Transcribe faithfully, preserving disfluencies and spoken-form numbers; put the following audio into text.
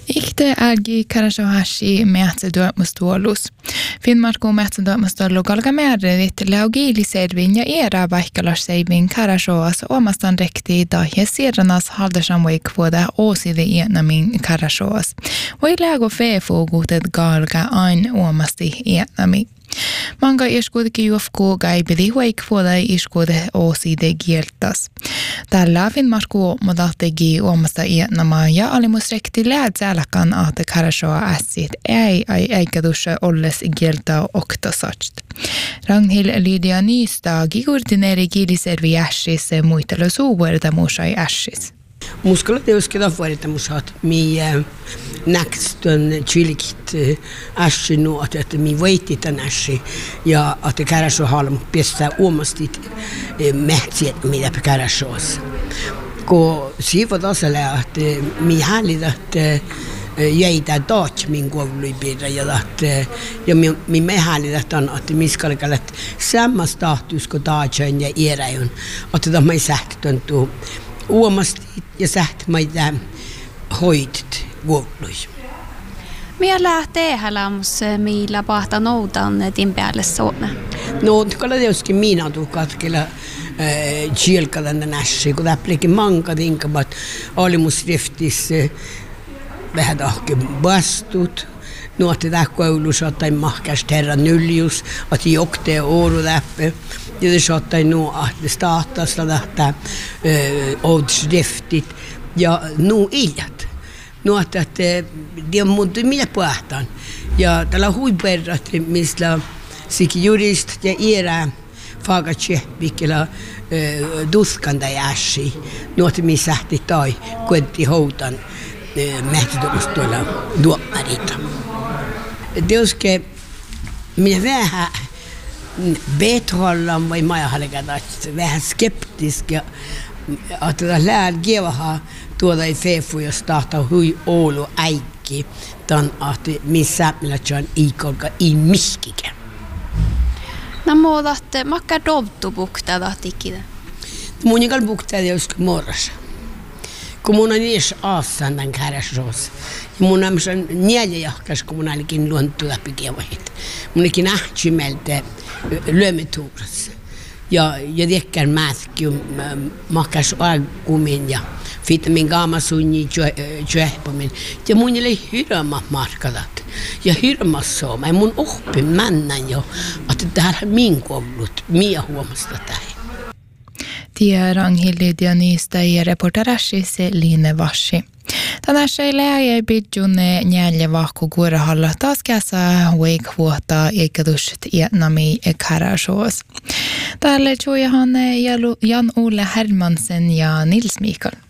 Ikte algi karashahashi mehtsädö mustuolus. Finnmarku mehtsädö mustuollu kalka määrärit laugiili servin ja era vaikkalas seivin karashoas omastan rekti dahe sirranas haldersamui kvoda oside iänamin karashoas. Voi lägo feefogutet galga ain omasti iänami. Manga iskuudki juofku gaibidi huikvuoda iskuude oside gieltas. Tällä Finnmarku modattegi omasta iänamaa ja alimusrekti läädsäläkan ahte karashoa ässit ei ei eikädussa olles gielta oktasatst. Ragnhild Lydia Nysta gigurdineri giiliservi ässis muitella suuvuerta musai ässis. Muskalla teoskeda vuorita musat mi näkstön chilikit ässi nuot että mi voitti tän ässi ja että karasho halm pestää uomastit mätsiet mitä karashos. Ko siivot asella että mi hallita että jäitä taat min kouluipirra ja että ja mi mi me hallita on että miskalkalat sammas tahtus ko taatsen ja ierajon että me sähtön tu uomasti ja säht maita hoitit vuotlui. Mitä lähtee hälämus millä pahta noutan tin päälle Suomea? No, kalla teoskin minä tuu katkella chielkadan nässi, kun täpplikin manka tinkamat olimus riftis vähän tahke vastut. Nuotti tähkoulus ottai mahkas terra nyljus, otti joktee oru täppä. Ja det ottai nuo ahte stahtasta tähtää oudsriftit ja nuo iljat. Nuotti, että det on muutu mitä puhtaan. Ja tällä huiperrat, mistä sikin jurist ja iärä fagatsehpikillä duskanda jäsi. Nuotti missä sähti tai kuetti houtan mähtidomasta tuolla duopmarita. Teoske minä vähän bethollan vai majahalekata vähän skeptiska että lää gevaha tuoda ei fefu jos tahtaa hui olu äikki tan että missä millä on ikolka i miskike. No muudatte makka dovtu buktada tikida. Mun ikal buktada jos morras. Kun mun on niissä aasan tämän karashos. Ja mun on neljä jahkas, kun mun olikin luontu läpi kevahit. Mun olikin ähtsymeltä lyömituurassa. Ja, ja tekkään määtki mahkas aikumin ja vitamin gaamasunni tjöhpomin. Ja mun oli hirma markadat. Ja hirma sooma. Ja mun oppi männän jo, että täällä min koulut, mia huomasta tähän. Tia Ragnhild Lydia Nysta ja reporterassis Line Vashi. Tänään se lähe bidjunne njälje vahku kuurahalla taas käsä huikvuota ikädusht iätnami karashoos. Täällä juojahan Jan Ole Hermansen ja Nils Mikael.